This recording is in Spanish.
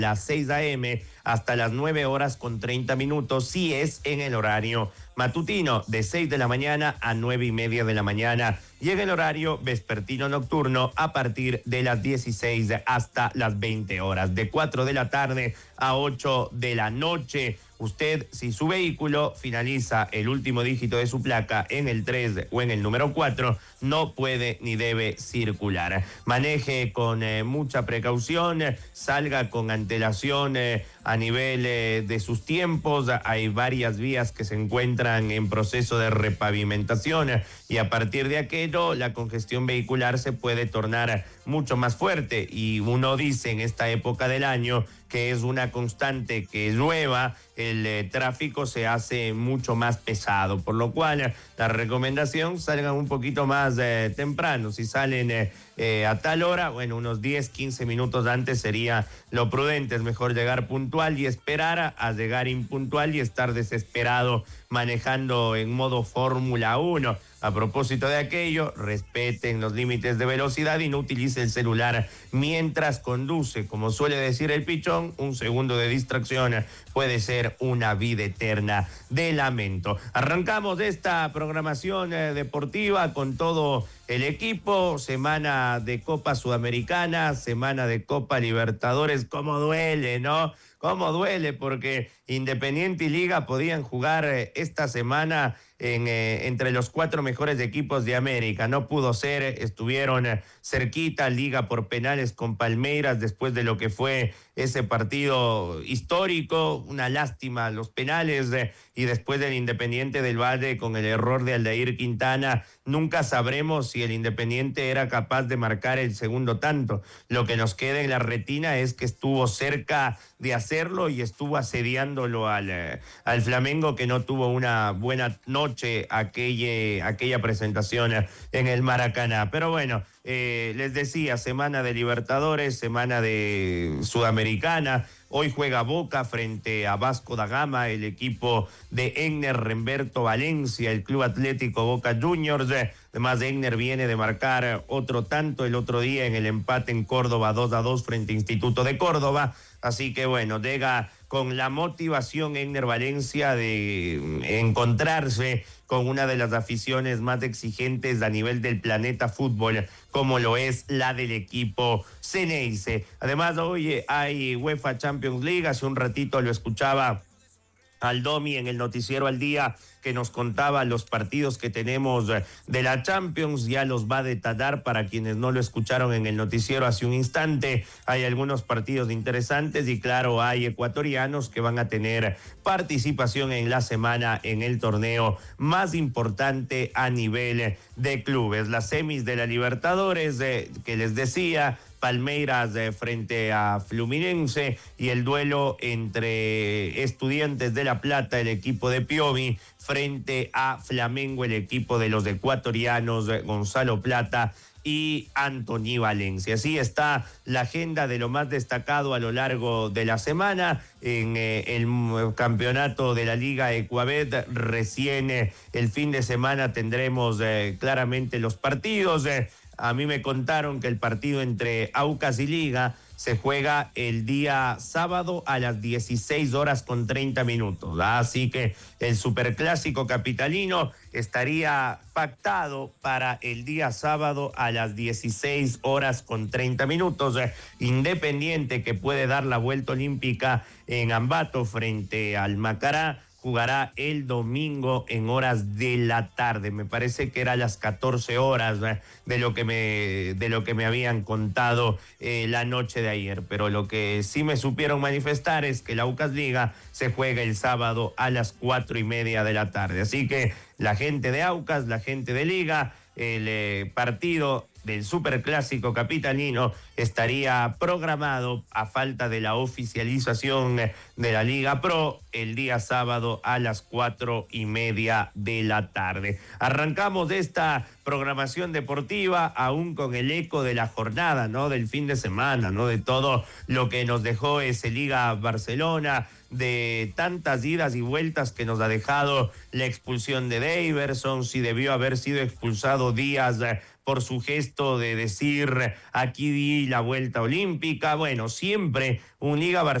las 6 a.m. hasta las 9 horas con 30 minutos, si es en el horario matutino, de 6 de la mañana a 9:30 de la mañana, y en el horario vespertino nocturno a partir de las 16 hasta las 20 horas, de 4 de la tarde a 8 de la noche. Usted, si su vehículo finaliza el último dígito de su placa en el 3 o en el número 4, no puede ni debe circular. Maneje con mucha precaución, salga con antelación a nivel de sus tiempos. Hay varias vías que se encuentran en proceso de repavimentación y a partir de aquello la congestión vehicular se puede tornar mucho más fuerte, y uno dice en esta época del año que es una constante que llueva, el tráfico se hace mucho más pesado, por lo cual la recomendación: salgan un poquito más temprano. Si salen a tal hora, bueno, unos 10, 15 minutos antes sería lo prudente. Es mejor llegar puntual y esperar a llegar impuntual y estar desesperado manejando en modo Fórmula 1. A propósito de aquello, respeten los límites de velocidad y no utilice el celular mientras conduce. Como suele decir el pichón, un segundo de distracción puede ser una vida eterna de lamento. Arrancamos esta programación deportiva con todo el equipo. Semana de Copa Sudamericana, semana de Copa Libertadores. ¿Cómo duele, no? ¿Cómo duele? Porque Independiente y Liga podían jugar esta semana entre los 4 mejores equipos de América. No pudo ser, estuvieron cerquita. Liga por penales con Palmeiras después de lo que fue ese partido histórico. Una lástima los penales y después del Independiente del Valle con el error de Aldair Quintana. Nunca sabremos si el Independiente era capaz de marcar el segundo tanto. Lo que nos queda en la retina es que estuvo cerca de hacerlo y estuvo asediándolo al Flamengo, que no tuvo una buena noche aquella presentación en el Maracaná. Pero bueno, les decía, semana de Libertadores, semana de Sudamericana. Hoy juega Boca frente a Vasco da Gama, el equipo de Egner Remberto Valencia, el Club Atlético Boca Juniors. Además, Egner viene de marcar otro tanto el otro día en el empate en Córdoba 2-2 frente a Instituto de Córdoba. Así que bueno, llega con la motivación Egner Valencia de encontrarse con una de las aficiones más exigentes a nivel del planeta fútbol, como lo es la del equipo Ceneice. Además, hoy hay UEFA Champions League. Hace un ratito lo escuchaba al Domi en el noticiero al día, que nos contaba los partidos que tenemos de la Champions. Ya los va a detallar para quienes no lo escucharon en el noticiero hace un instante. Hay algunos partidos interesantes y claro, hay ecuatorianos que van a tener participación en la semana en el torneo más importante a nivel de clubes. Las semis de la Libertadores, que les decía, Palmeiras frente a Fluminense, y el duelo entre Estudiantes de La Plata, el equipo de Piovi, frente a Flamengo, el equipo de los ecuatorianos Gonzalo Plata y Anthony Valencia. Así está la agenda de lo más destacado a lo largo de la semana. En el campeonato de la Liga Ecuabet, recién el fin de semana tendremos claramente los partidos. A mí me contaron que el partido entre Aucas y Liga se juega el día sábado a las 16 horas con 30 minutos. Así que el superclásico capitalino estaría pactado para el día sábado a las 16 horas con 30 minutos. Independiente, que puede dar la vuelta olímpica en Ambato frente al Macará, jugará el domingo en horas de la tarde. Me parece que era a las 14 horas de lo que me habían contado la noche de ayer. Pero lo que sí me supieron manifestar es que la Aucas Liga se juega el sábado a las 4:30 de la tarde. Así que la gente de Aucas, la gente de Liga, el partido del superclásico capitalino estaría programado, a falta de la oficialización de la Liga Pro, el día sábado a las 4:30 de la tarde. Arrancamos esta programación deportiva aún con el eco de la jornada, ¿no? Del fin de semana, ¿no? De todo lo que nos dejó ese Liga Barcelona, de tantas idas y vueltas que nos ha dejado la expulsión de Daverson, si debió haber sido expulsado Díaz por su gesto de decir aquí di la vuelta olímpica. Bueno, siempre un Liga